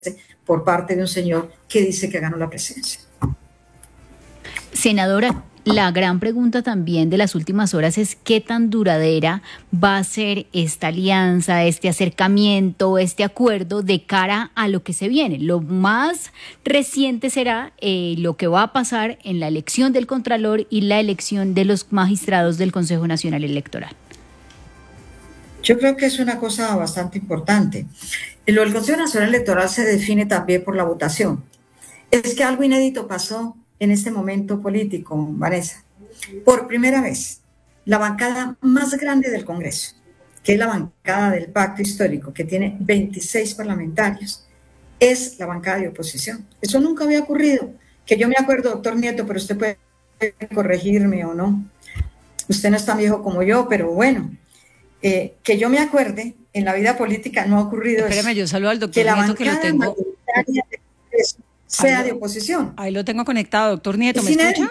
por parte de un señor que dice que ganó la presidencia. Senadora, la gran pregunta también de las últimas horas es qué tan duradera va a ser esta alianza, este acercamiento, este acuerdo de cara a lo que se viene. Lo más reciente será lo que va a pasar en la elección del Contralor y la elección de los magistrados del Consejo Nacional Electoral. Yo creo que es una cosa bastante importante. Lo del Consejo Nacional Electoral se define también por la votación. Es que algo inédito pasó en este momento político, Vanessa. Por primera vez, la bancada más grande del Congreso, que es la bancada del Pacto Histórico, que tiene 26 parlamentarios, es la bancada de oposición. Eso nunca había ocurrido. Que yo me acuerdo, doctor Nieto, pero usted puede corregirme o no. Usted no es tan viejo como yo, pero bueno, que yo me acuerde, en la vida política no ha ocurrido. Espérame, yo saludo al doctor Nieto, que lo tengo. Mayoritaria del Congreso sea de oposición. Ahí lo tengo conectado, doctor Nieto, ¿me escucha?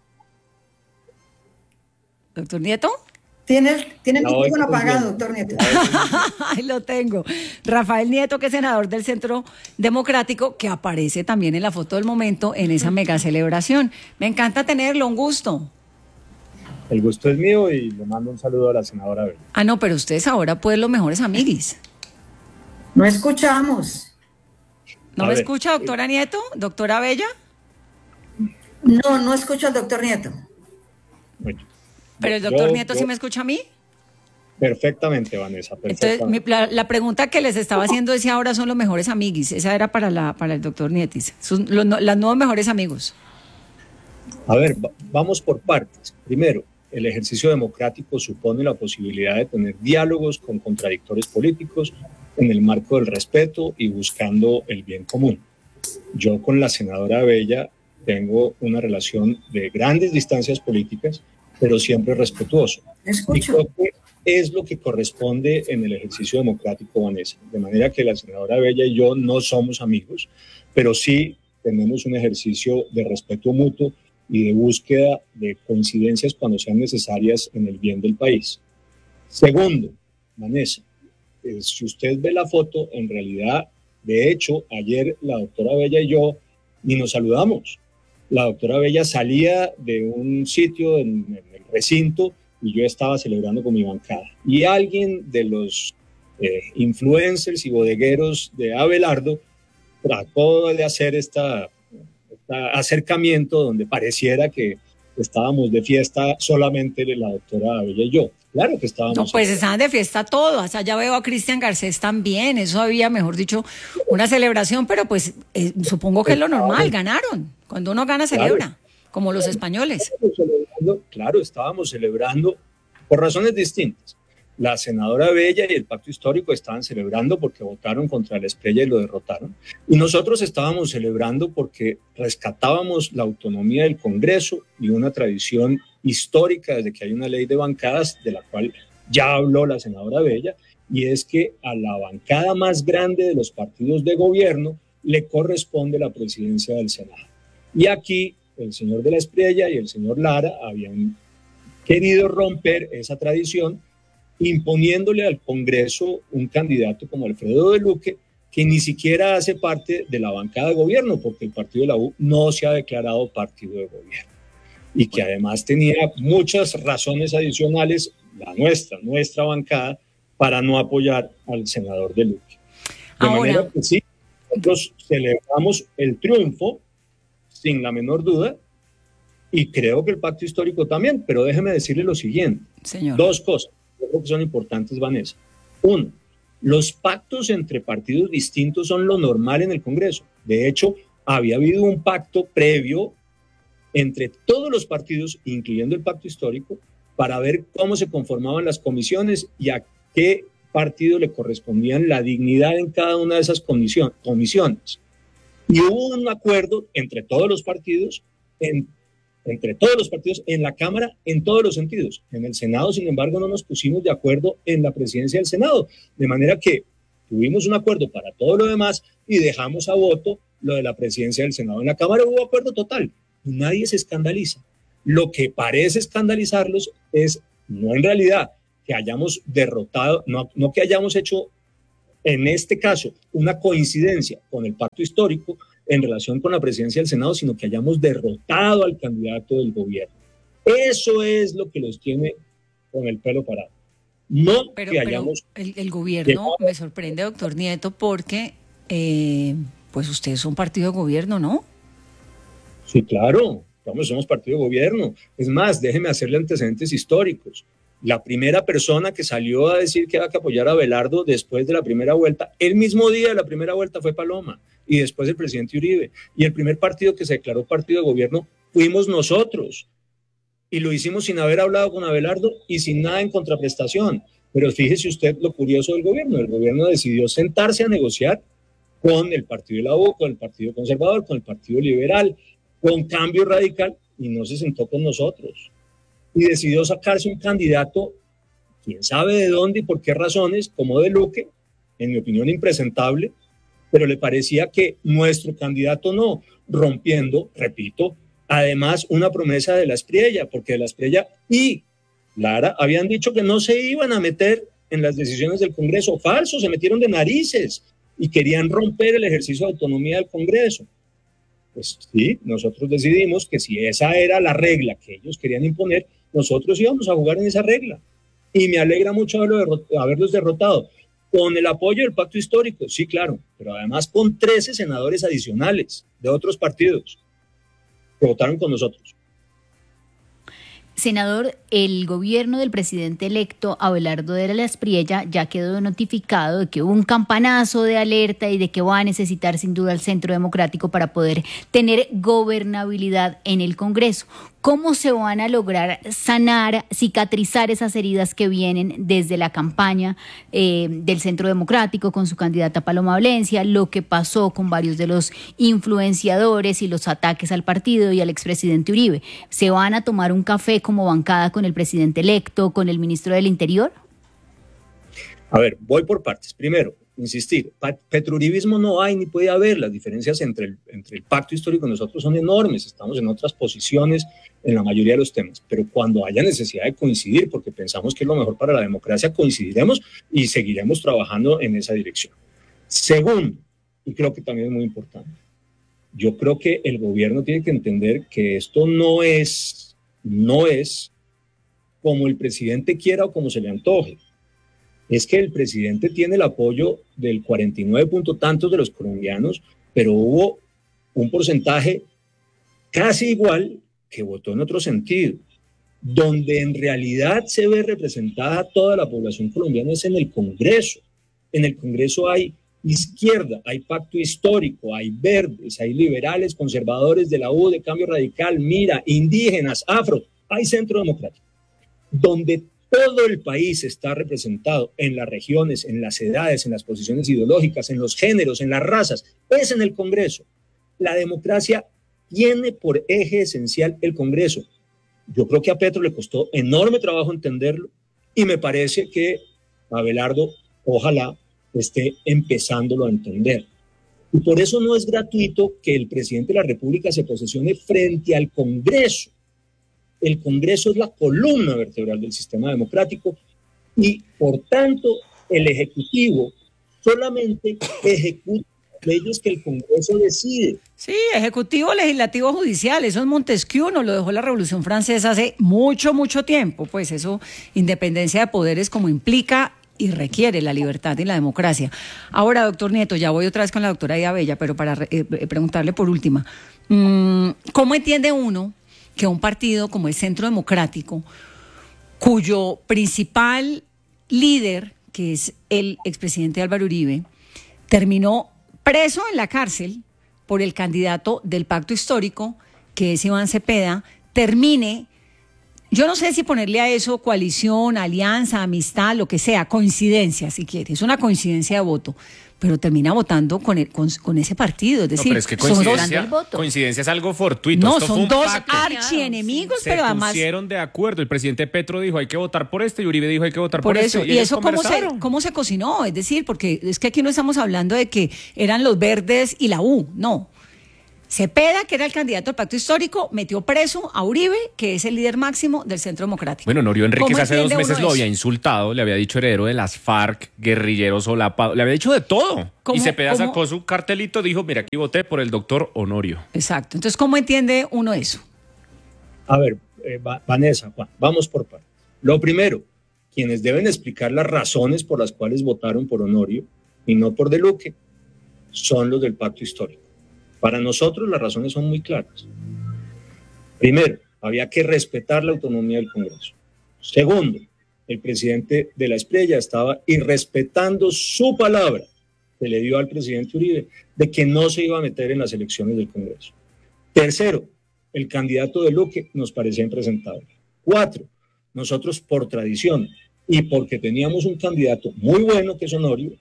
¿Doctor Nieto? Tiene el micrófono apagado, doctor Nieto. Ahí lo tengo. Rafael Nieto, que es senador del Centro Democrático, que aparece también en la foto del momento en esa mega celebración. Me encanta tenerlo, un gusto. El gusto es mío y le mando un saludo a la senadora Bella. Ah, no, pero ustedes ahora pues los mejores amiguis. No escuchamos. ¿No me escucha, doctora Nieto? ¿Doctora Bella? No escucho al doctor Nieto. Bueno, ¿pero el doctor Nieto sí me escucha a mí? Perfectamente, Vanessa. Perfectamente. Entonces, la pregunta que les estaba haciendo es si ahora son los mejores amiguis. Esa era para el doctor Nietis. Las nuevos mejores amigos. A ver, vamos por partes. Primero, el ejercicio democrático supone la posibilidad de tener diálogos con contradictores políticos en el marco del respeto y buscando el bien común. Yo con la senadora Bella tengo una relación de grandes distancias políticas, pero siempre respetuoso. Escucho. Y creo que es lo que corresponde en el ejercicio democrático, Vanessa. De manera que la senadora Bella y yo no somos amigos, pero sí tenemos un ejercicio de respeto mutuo y de búsqueda de coincidencias cuando sean necesarias en el bien del país. Segundo, Vanessa, si usted ve la foto, en realidad, de hecho, ayer la doctora Bella y yo ni nos saludamos. La doctora Bella salía de un sitio en el recinto y yo estaba celebrando con mi bancada. Y alguien de los influencers y bodegueros de Abelardo trató de hacer este acercamiento donde pareciera que estábamos de fiesta solamente la doctora Bella y yo. Claro que estábamos. No, pues estaban de fiesta todas. Allá veo a Cristian Garcés también. Eso había, mejor dicho, una celebración, pero pues supongo que es lo normal. Ganaron. Cuando uno gana, celebra, como los españoles. Claro, estábamos celebrando por razones distintas. La senadora Bella y el Pacto Histórico estaban celebrando porque votaron contra la Espriella y lo derrotaron. Y nosotros estábamos celebrando porque rescatábamos la autonomía del Congreso y una tradición histórica desde que hay una ley de bancadas, de la cual ya habló la senadora Bella, y es que a la bancada más grande de los partidos de gobierno le corresponde la presidencia del Senado. Y aquí el señor de la Espriella y el señor Lara habían querido romper esa tradición, imponiéndole al Congreso un candidato como Alfredo de Luque, que ni siquiera hace parte de la bancada de gobierno, porque el partido de la U no se ha declarado partido de gobierno. Y que además tenía muchas razones adicionales, nuestra bancada, para no apoyar al senador de Luque. De manera que sí, nosotros celebramos el triunfo, sin la menor duda, y creo que el Pacto Histórico también, pero déjeme decirle lo siguiente. Señor. Dos cosas. Creo que son importantes, Vanessa. Uno, los pactos entre partidos distintos son lo normal en el Congreso. De hecho, había habido un pacto previo entre todos los partidos, incluyendo el Pacto Histórico, para ver cómo se conformaban las comisiones y a qué partido le correspondían la dignidad en cada una de esas comisiones. Y hubo un acuerdo entre todos los partidos en la Cámara en todos los sentidos. En el Senado, sin embargo, no nos pusimos de acuerdo en la presidencia del Senado, de manera que tuvimos un acuerdo para todo lo demás y dejamos a voto lo de la presidencia del Senado. En la Cámara hubo acuerdo total y nadie se escandaliza. Lo que parece escandalizarlos es no en realidad que hayamos derrotado, no que hayamos hecho en este caso, una coincidencia con el pacto histórico en relación con la presidencia del Senado, sino que hayamos derrotado al candidato del gobierno. Eso es lo que los tiene con el pelo parado. No que hayamos... Pero el gobierno me sorprende, doctor Nieto, porque pues usted es un partido de gobierno, ¿no? Sí, claro, somos partido de gobierno. Es más, déjeme hacerle antecedentes históricos. La primera persona que salió a decir que había que apoyar a Abelardo después de la primera vuelta, el mismo día de la primera vuelta fue Paloma, y después el presidente Uribe. Y el primer partido que se declaró partido de gobierno fuimos nosotros. Y lo hicimos sin haber hablado con Abelardo y sin nada en contraprestación. Pero fíjese usted lo curioso del gobierno. El gobierno decidió sentarse a negociar con el partido de la U, con el partido conservador, con el partido liberal, con Cambio Radical, y no se sentó con nosotros. Y decidió sacarse un candidato, quién sabe de dónde y por qué razones, como de Luque, en mi opinión impresentable, pero le parecía que nuestro candidato no, rompiendo, repito, además una promesa de la Espriella, porque de la Espriella y Lara habían dicho que no se iban a meter en las decisiones del Congreso. Falso, se metieron de narices y querían romper el ejercicio de autonomía del Congreso. Pues sí, nosotros decidimos que si esa era la regla que ellos querían imponer, nosotros íbamos a jugar en esa regla. Y me alegra mucho haberlos derrotado. Con el apoyo del pacto histórico, sí, claro, pero además con 13 senadores adicionales de otros partidos que votaron con nosotros. Senador, el gobierno del presidente electo Abelardo de la Espriella ya quedó notificado de que hubo un campanazo de alerta y de que va a necesitar sin duda el Centro Democrático para poder tener gobernabilidad en el Congreso. ¿Cómo se van a lograr sanar, cicatrizar esas heridas que vienen desde la campaña del Centro Democrático con su candidata Paloma Valencia, lo que pasó con varios de los influenciadores y los ataques al partido y al expresidente Uribe? ¿Se van a tomar un café como bancada con el presidente electo, con el ministro del Interior? A ver, voy por partes. Primero, insistir, petrouribismo no hay ni puede haber. Las diferencias entre el pacto histórico y nosotros son enormes. Estamos en otras posiciones en la mayoría de los temas, pero cuando haya necesidad de coincidir, porque pensamos que es lo mejor para la democracia, coincidiremos y seguiremos trabajando en esa dirección. Segundo, y creo que también es muy importante, yo creo que el gobierno tiene que entender que esto no es como el presidente quiera o como se le antoje. Es que el presidente tiene el apoyo del 49 punto tantos de los colombianos, pero hubo un porcentaje casi igual que votó en otro sentido. Donde en realidad se ve representada toda la población colombiana es en el Congreso. En el Congreso hay izquierda, hay pacto histórico, hay verdes, hay liberales, conservadores de la U, de Cambio Radical, Mira, indígenas, afro, hay Centro Democrático. Donde todo el país está representado en las regiones, en las edades, en las posiciones ideológicas, en los géneros, en las razas, es en el Congreso. La democracia tiene por eje esencial el Congreso. Yo creo que a Petro le costó enorme trabajo entenderlo y me parece que Abelardo ojalá esté empezándolo a entender. Y por eso no es gratuito que el presidente de la República se posesione frente al Congreso. El Congreso es la columna vertebral del sistema democrático y, por tanto, el Ejecutivo solamente ejecuta leyes que el Congreso decide. Sí, Ejecutivo, Legislativo, Judicial, eso es Montesquieu, nos lo dejó la Revolución Francesa hace mucho, mucho tiempo. Pues eso, independencia de poderes como implica y requiere la libertad y la democracia. Ahora, doctor Nieto, ya voy otra vez con la doctora Aida Bella, pero para preguntarle por última, ¿cómo entiende uno que un partido como el Centro Democrático, cuyo principal líder, que es el expresidente Álvaro Uribe, terminó preso en la cárcel por el candidato del pacto histórico, que es Iván Cepeda, termine, yo no sé si ponerle a eso coalición, alianza, amistad, lo que sea, coincidencia si quiere, es una coincidencia de voto, pero termina votando con ese partido, es decir, no, pero es que coincidencia es algo fortuito. No, son dos archienemigos, pero además se pusieron de acuerdo. El presidente Petro dijo hay que votar por este y Uribe dijo hay que votar por eso. este. ¿Y eso cómo se cocinó? Es decir, porque es que aquí no estamos hablando de que eran los verdes y la U, no. Cepeda, que era el candidato al pacto histórico, metió preso a Uribe, que es el líder máximo del Centro Democrático. Bueno, Honorio Enríquez hace 2 meses lo eso? había insultado, le había dicho heredero de las FARC, guerrillero solapado, le había dicho de todo. Y Cepeda sacó su cartelito, dijo, mira, aquí voté por el doctor Honorio. Exacto. Entonces, ¿cómo entiende uno eso? A ver, Vanessa, Juan, vamos por partes. Lo primero, quienes deben explicar las razones por las cuales votaron por Honorio y no por De Luque son los del pacto histórico. Para nosotros las razones son muy claras. Primero, había que respetar la autonomía del Congreso. Segundo, el presidente de la Espriella estaba irrespetando su palabra que le dio al presidente Uribe de que no se iba a meter en las elecciones del Congreso. Tercero, el candidato de Luque nos parecía impresentable. 4, nosotros por tradición y porque teníamos un candidato muy bueno que es Honorio,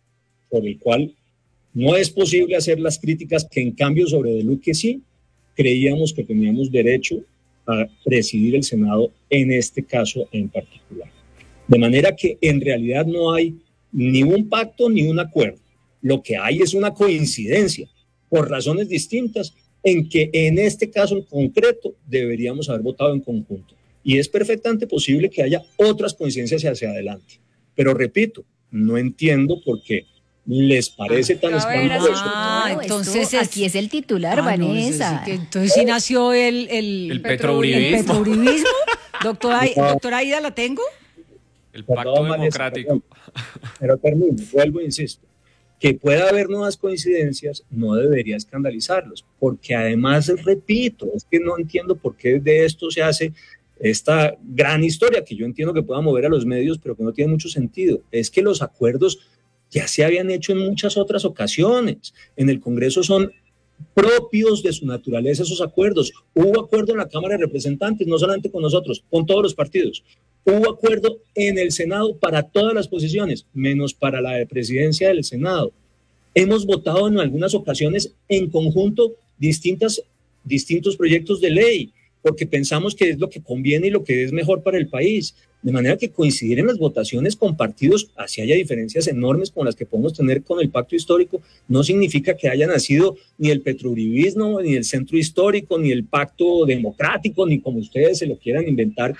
por el cual no es posible hacer las críticas que en cambio sobre De Luque sí, creíamos que teníamos derecho a presidir el Senado en este caso en particular. De manera que en realidad no hay ni un pacto ni un acuerdo. Lo que hay es una coincidencia por razones distintas en que en este caso en concreto deberíamos haber votado en conjunto. Y es perfectamente posible que haya otras coincidencias hacia adelante. Pero repito, no entiendo por qué les parece tan escandaloso. Entonces aquí es el titular, Vanessa. No, entonces sí nació el petrouribismo. El petrouribismo. Doctora Aida, ¿la tengo? El pacto democrático. Pero termino, vuelvo e insisto. Que pueda haber nuevas coincidencias no debería escandalizarlos, porque además, repito, es que no entiendo por qué de esto se hace esta gran historia, que yo entiendo que pueda mover a los medios, pero que no tiene mucho sentido. Es que los acuerdos ya se habían hecho en muchas otras ocasiones. En el Congreso son propios de su naturaleza esos acuerdos. Hubo acuerdo en la Cámara de Representantes, no solamente con nosotros, con todos los partidos. Hubo acuerdo en el Senado para todas las posiciones, menos para la de presidencia del Senado. Hemos votado en algunas ocasiones en conjunto distintos proyectos de ley, porque pensamos que es lo que conviene y lo que es mejor para el país. De manera que coincidir en las votaciones con partidos, así haya diferencias enormes con las que podemos tener con el pacto histórico, no significa que haya nacido ni el petrouribismo, ni el centro histórico, ni el pacto democrático, ni como ustedes se lo quieran inventar.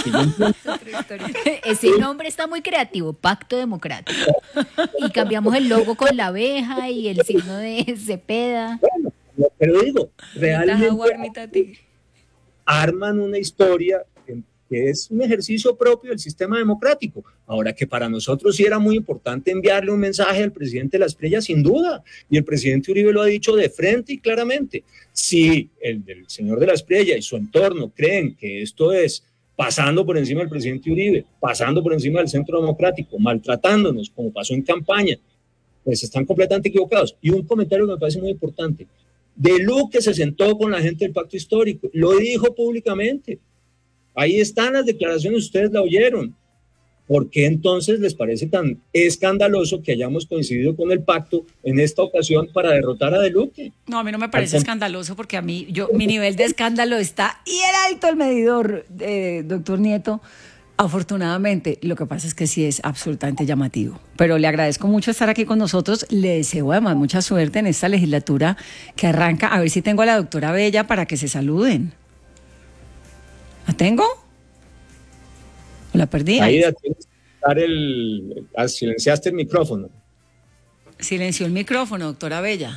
Ese nombre está muy creativo, pacto democrático. Y cambiamos el logo con la abeja y el signo de Cepeda. Bueno, pero digo, realmente arman una historia que es un ejercicio propio del sistema democrático. Ahora, que para nosotros sí era muy importante enviarle un mensaje al presidente de la Espriella, sin duda, y el presidente Uribe lo ha dicho de frente y claramente. Si el señor de la Espriella y su entorno creen que esto es pasando por encima del presidente Uribe, pasando por encima del Centro Democrático, maltratándonos, como pasó en campaña, pues están completamente equivocados. Y un comentario que me parece muy importante. De Luque se sentó con la gente del pacto histórico, lo dijo públicamente. Ahí están las declaraciones, ustedes la oyeron. ¿Por qué entonces les parece tan escandaloso que hayamos coincidido con el pacto en esta ocasión para derrotar a De Luque? No, a mí no me parece escandaloso porque a mí, mi nivel de escándalo está y era alto el medidor, doctor Nieto. Afortunadamente, lo que pasa es que sí es absolutamente llamativo. Pero le agradezco mucho estar aquí con nosotros. Le deseo además mucha suerte en esta legislatura que arranca. A ver si tengo a la doctora Bella para que se saluden. ¿La tengo? ¿O la perdí? Ahí tienes que dar silenciaste el micrófono. Silenció el micrófono, doctora Bella.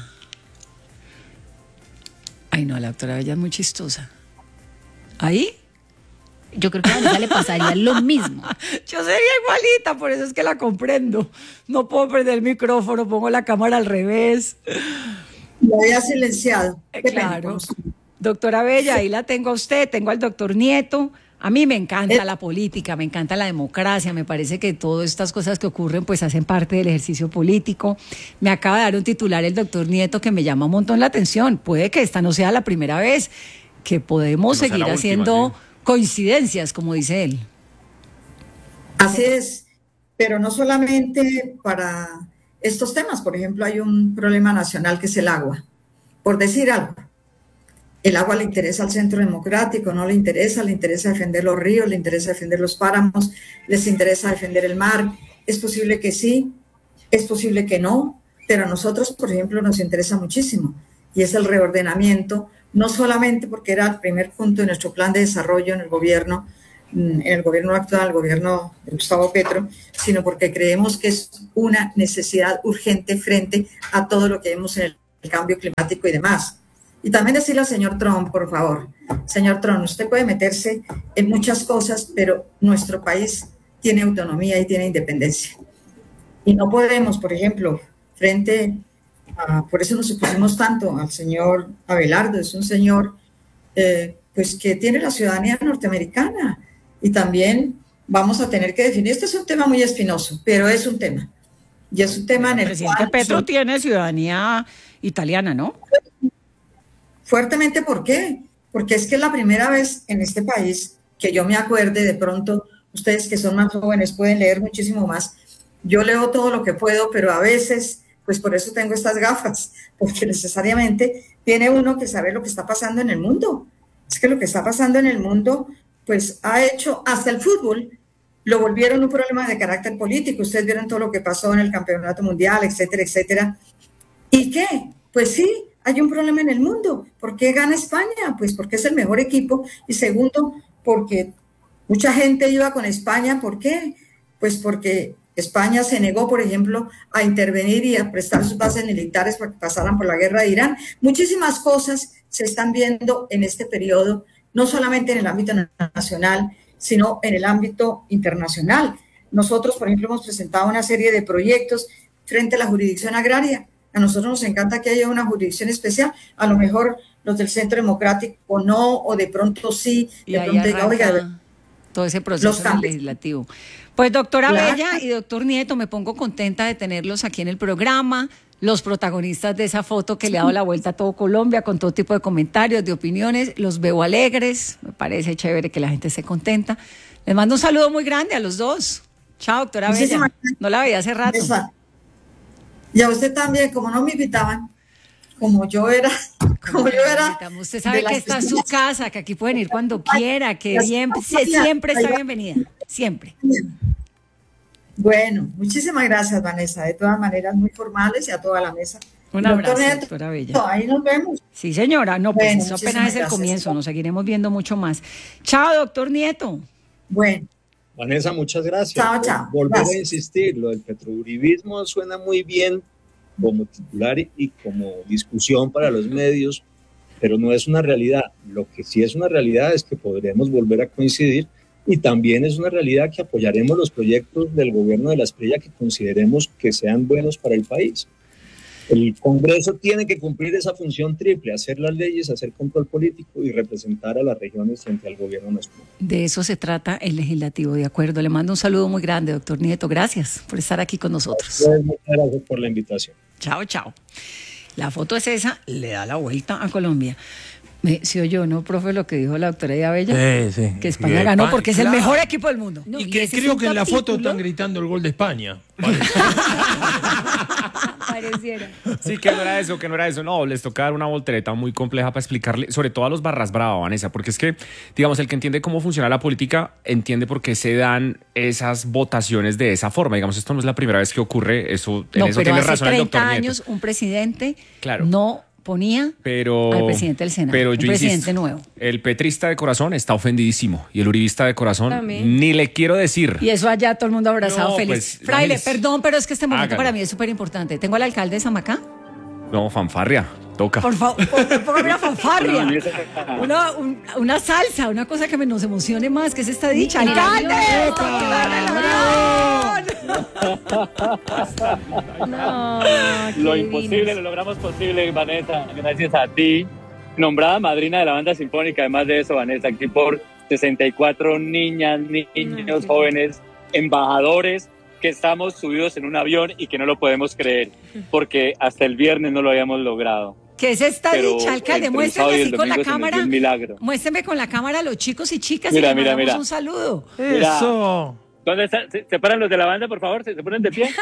Ay, no, la doctora Bella es muy chistosa. ¿Ahí? Yo creo que a Vanessa le pasaría lo mismo. Yo sería igualita, por eso es que la comprendo. No puedo perder el micrófono, pongo la cámara al revés. Lo había silenciado. Claro. Doctora Bella, ahí la tengo a usted, tengo al doctor Nieto. A mí me encanta la política, me encanta la democracia, me parece que todas estas cosas que ocurren pues hacen parte del ejercicio político. Me acaba de dar un titular el doctor Nieto que me llama un montón la atención. Puede que esta no sea la primera vez que podemos seguir haciendo coincidencias, como dice él. Así es, pero no solamente para estos temas. Por ejemplo, hay un problema nacional que es el agua, por decir algo. El agua le interesa al Centro Democrático, no le interesa defender los ríos, le interesa defender los páramos, les interesa defender el mar. Es posible que sí, es posible que no, pero a nosotros, por ejemplo, nos interesa muchísimo. y es el reordenamiento, no solamente porque era el primer punto de nuestro plan de desarrollo en el gobierno actual, el gobierno de Gustavo Petro, sino porque creemos que es una necesidad urgente frente a todo lo que vemos en el cambio climático y demás. Y también decirle al señor Trump, por favor, señor Trump, usted puede meterse en muchas cosas, pero nuestro país tiene autonomía y tiene independencia. Y no podemos, por ejemplo, por eso nos opusimos tanto al señor Abelardo, es un señor pues que tiene la ciudadanía norteamericana, y también vamos a tener que definir, este es un tema muy espinoso, pero es un tema, y es un tema en el presidente cual... Petro tiene ciudadanía italiana, ¿no? Fuertemente, ¿por qué? Porque es que es la primera vez en este país que yo me acuerde, de pronto, ustedes que son más jóvenes pueden leer muchísimo más, yo leo todo lo que puedo, pero a veces, pues por eso tengo estas gafas, porque necesariamente tiene uno que saber lo que está pasando en el mundo. Es que lo que está pasando en el mundo, pues ha hecho hasta el fútbol, lo volvieron un problema de carácter político. Ustedes vieron todo lo que pasó en el campeonato mundial, etcétera, etcétera. ¿Y qué? Pues sí, hay un problema en el mundo. ¿Por qué gana España? Pues porque es el mejor equipo. Y segundo, porque mucha gente iba con España. ¿Por qué? Pues porque España se negó, por ejemplo, a intervenir y a prestar sus bases militares para que pasaran por la guerra de Irán. Muchísimas cosas se están viendo en este periodo, no solamente en el ámbito nacional, sino en el ámbito internacional. Nosotros, por ejemplo, hemos presentado una serie de proyectos frente a la jurisdicción agraria. A nosotros nos encanta que haya una jurisdicción especial. A lo mejor los del Centro Democrático no, o de pronto sí, de pronto diga, oiga, todo ese proceso legislativo. Pues doctora Bella y doctor Nieto, me pongo contenta de tenerlos aquí en el programa, los protagonistas de esa foto que le ha dado la vuelta a todo Colombia, con todo tipo de comentarios, de opiniones, los veo alegres, me parece chévere que la gente esté contenta. Les mando un saludo muy grande a los dos. Chao, doctora Bella. No la veía hace rato. Y a usted también, como no me invitaban, como yo era... Usted sabe que está en su casa, que aquí pueden ir cuando quiera, que siempre está bienvenida, siempre. Bueno, muchísimas gracias, Vanessa, de todas maneras muy formales, y a toda la mesa. Un abrazo, doctora Bella. Ahí nos vemos. Sí, señora, no, pues eso apenas es el comienzo, nos seguiremos viendo mucho más. Chao, doctor Nieto. Bueno. Vanessa, muchas gracias. Chao. Volver a insistir, lo del petrouribismo suena muy bien como titular y como discusión para los medios, pero no es una realidad. Lo que sí es una realidad es que podremos volver a coincidir, y también es una realidad que apoyaremos los proyectos del gobierno de la Espriella que consideremos que sean buenos para el país. El Congreso tiene que cumplir esa función triple: hacer las leyes, hacer control político y representar a las regiones frente al gobierno nacional. De eso se trata el legislativo, de acuerdo. Le mando un saludo muy grande, doctor Nieto. Gracias por estar aquí con nosotros. Muchas gracias por la invitación. Chao. La foto es esa, le da la vuelta a Colombia. ¿Sí oyó, no, profe, lo que dijo la doctora Ida Bella? Sí. Que España ganó porque es el mejor equipo del mundo. No, y que creo que en la foto están gritando el gol de España. Pareciera. Sí, que no era eso. No, les toca dar una voltereta muy compleja para explicarle, sobre todo a los barras bravas, Vanessa, porque es que, digamos, el que entiende cómo funciona la política entiende por qué se dan esas votaciones de esa forma. Digamos, esto no es la primera vez que ocurre, eso tiene razón el doctor Nieto. 30 años un presidente claro. no ponía al presidente del Senado, pero un presidente nuevo. El petrista de corazón está ofendidísimo, y el uribista de corazón también. Ni le quiero decir. Y eso allá todo el mundo abrazado, feliz. Pues, Fraile, perdón, pero es que este momento para mí es súper importante. ¿Tengo al alcalde de Samacá? No, fanfarria, toca. Por favor, una fanfarria. Una salsa, una cosa que nos emocione más, que es esta dicha. ¡Alcalde! No, lo imposible lo logramos posible, Vanessa, gracias a ti. Nombrada madrina de la banda sinfónica, además de eso, Vanessa, aquí por 64 niñas, niños, jóvenes, embajadores, que estamos subidos en un avión y que no lo podemos creer, porque hasta el viernes no lo habíamos logrado. ¿Qué es esta dicha, alcalde? Muéstrame así con la cámara. Muéstrame con la cámara a los chicos y chicas mira, y le mandamos un saludo. Eso. ¿Dónde está? ¿Se paran los de la banda, por favor? ¿Se ponen de pie?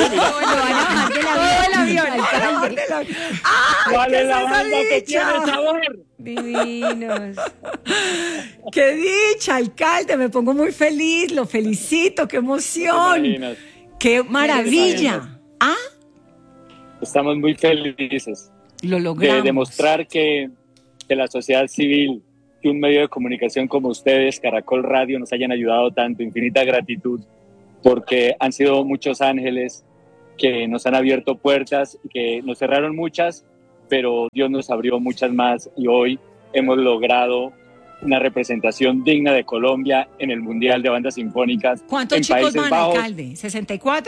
¿Cuál es la banda que tiene sabor? Divinos. ¡Qué dicha, alcalde! Me pongo muy feliz, lo felicito, qué emoción. ¡Qué maravilla! Estamos muy felices. Lo logramos. de demostrar que la sociedad civil, que un medio de comunicación como ustedes, Caracol Radio, nos hayan ayudado tanto. Infinita gratitud, porque han sido muchos ángeles que nos han abierto puertas y que nos cerraron muchas, pero Dios nos abrió muchas más y hoy hemos logrado una representación digna de Colombia en el Mundial de Bandas Sinfónicas. ¿Cuántos en chicos Países van, Bajos, alcalde? ¿64?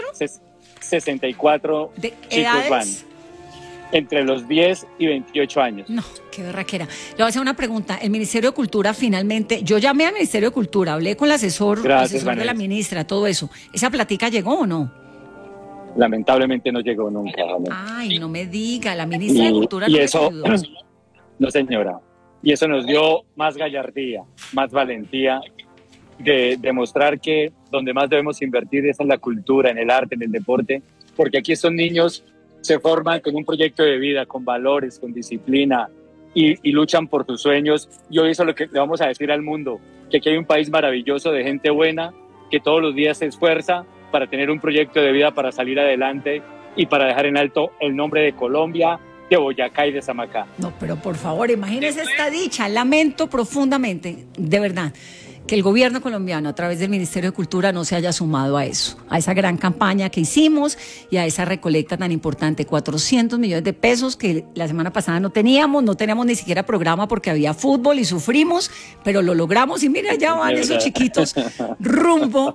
64 ¿De chicos edades? van entre los 10 y 28 años. No, qué berraquera. Le voy a hacer una pregunta. El Ministerio de Cultura finalmente, yo llamé al Ministerio de Cultura, hablé con el asesor de la ministra, todo eso. ¿Esa platica llegó o no? Lamentablemente no llegó nunca. Ay, no me diga, la ministra de Cultura no eso, ayudó. No, señora. Y eso nos dio más gallardía, más valentía de demostrar que donde más debemos invertir es en la cultura, en el arte, en el deporte, porque aquí estos niños se forman con un proyecto de vida, con valores, con disciplina y luchan por sus sueños. Y hoy eso es lo que le vamos a decir al mundo, que aquí hay un país maravilloso de gente buena, que todos los días se esfuerza para tener un proyecto de vida, para salir adelante y para dejar en alto el nombre de Colombia, de Boyacá y de Samacá. No, pero por favor, imagínese esta dicha. Lamento profundamente, de verdad, que el gobierno colombiano a través del Ministerio de Cultura no se haya sumado a eso, a esa gran campaña que hicimos y a esa recolecta tan importante, 400 millones de pesos que la semana pasada no teníamos ni siquiera programa porque había fútbol y sufrimos, pero lo logramos y mira, ya van esos chiquitos rumbo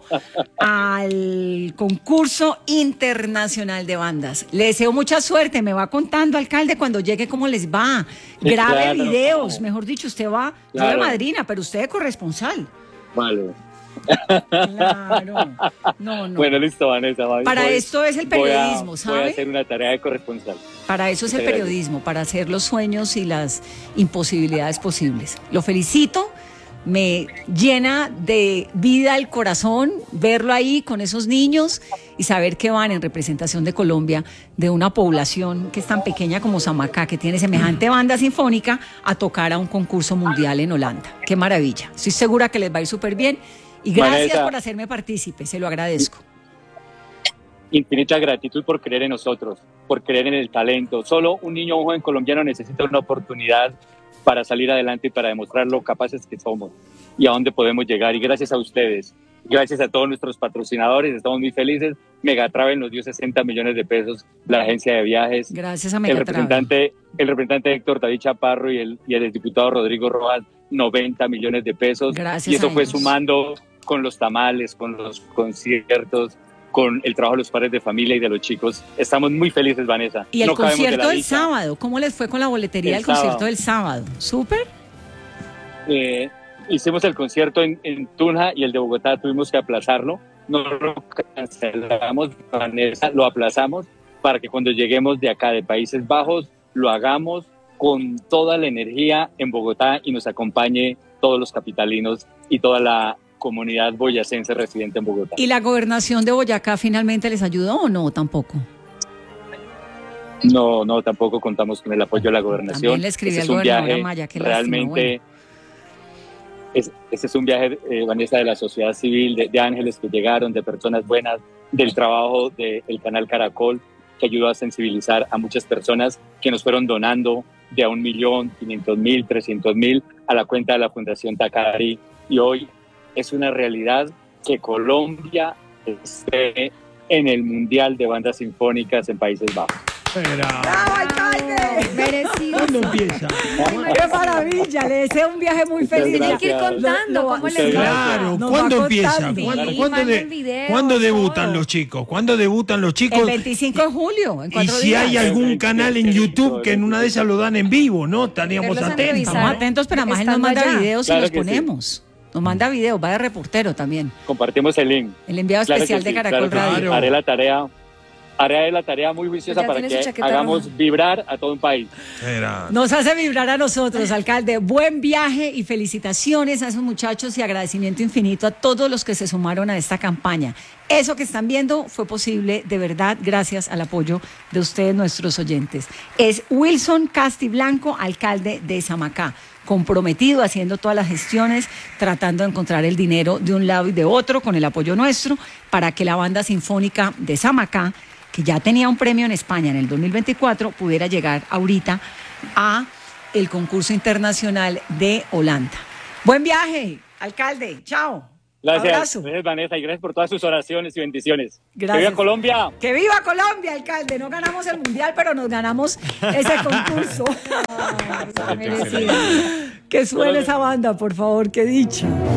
al concurso internacional de bandas. Le deseo mucha suerte, me va contando, alcalde, cuando llegue cómo les va. Grabe videos, mejor dicho, usted va, yo de madrina, pero usted de corresponsal. Vale. Claro. No. Bueno, listo, Vanessa. Para esto es el periodismo, ¿sabe? Voy a hacer una tarea de corresponsal. Para eso es el periodismo, para hacer los sueños y las imposibilidades posibles. Lo felicito. Me llena de vida el corazón verlo ahí con esos niños y saber que van en representación de Colombia, de una población que es tan pequeña como Samacá, que tiene semejante banda sinfónica, a tocar a un concurso mundial en Holanda. ¡Qué maravilla! Estoy segura que les va a ir súper bien y gracias Vanessa, por hacerme partícipe, se lo agradezco. Infinita gratitud por creer en nosotros, por creer en el talento. Solo un niño o un joven colombiano necesita una oportunidad para salir adelante y para demostrar lo capaces que somos y a dónde podemos llegar. Y gracias a ustedes, gracias a todos nuestros patrocinadores, estamos muy felices. Megatravel nos dio 60 millones de pesos, la agencia de viajes. Gracias a Megatravel. El representante Héctor David Chaparro y el diputado Rodrigo Rojas, 90 millones de pesos. Gracias y eso a fue ellos. Sumando con los tamales, con los conciertos, con el trabajo de los padres de familia y de los chicos. Estamos muy felices, Vanessa. Y el No cabemos de concierto la del dicha. sábado, ¿cómo les fue con la boletería del concierto del sábado? ¿Súper? Hicimos el concierto en Tunja y el de Bogotá tuvimos que aplazarlo. No lo cancelamos, Vanessa, lo aplazamos para que cuando lleguemos de acá, de Países Bajos, lo hagamos con toda la energía en Bogotá y nos acompañe todos los capitalinos y toda la comunidad boyacense residente en Bogotá. ¿Y la gobernación de Boyacá finalmente les ayudó o no tampoco? No, tampoco contamos con el apoyo de la gobernación. También le escribí al gobernador Amaya, qué realmente ese es un viaje, Vanessa, de la sociedad civil, de ángeles que llegaron, de personas buenas, del trabajo del canal Caracol, que ayudó a sensibilizar a muchas personas que nos fueron donando de a 1.500.000, 300.000 a la cuenta de la Fundación Takari. Y hoy es una realidad que Colombia esté en el Mundial de Bandas Sinfónicas en Países Bajos. ¡Bravo, alcalde! Merecido. ¿Cuándo empieza? ¡Qué maravilla! Le deseo un viaje muy feliz. Tiene que ir Gracias. contando cómo les va. Claro, Nos ¿cuándo va empieza? contando. ¿Cuándo debutan los chicos? ¿Cuándo debutan los chicos? El 25 de julio, en Y 4 si días. hay algún canal en YouTube que en una de esas lo dan en vivo, ¿no? Estaríamos Verlos en atentos. revisar. Estamos atentos, pero además él nos Estando manda allá. videos y Claro los que sí. ponemos. Nos manda videos, va de reportero también. Compartimos el link. El enviado Claro especial que de sí, Caracol claro que sí. Radio. Haré la tarea muy viciosa Ya para tiene su que chaqueta hagamos roja. vibrar a todo un país. Nos hace vibrar a nosotros, alcalde. Buen viaje y felicitaciones a esos muchachos y agradecimiento infinito a todos los que se sumaron a esta campaña. Eso que están viendo fue posible de verdad gracias al apoyo de ustedes, nuestros oyentes. Es Wilson Castiblanco, alcalde de Samacá, comprometido, haciendo todas las gestiones, tratando de encontrar el dinero de un lado y de otro con el apoyo nuestro para que la banda sinfónica de Samacá, que ya tenía un premio en España en el 2024, pudiera llegar ahorita a el concurso internacional de Holanda. Buen viaje, alcalde. Chao. Gracias, Vanessa, y gracias por todas sus oraciones y bendiciones. Gracias. ¡Que viva Colombia! ¡Que viva Colombia, alcalde! No ganamos el mundial, pero nos ganamos ese concurso. Que suene esa banda, por favor, qué dicha.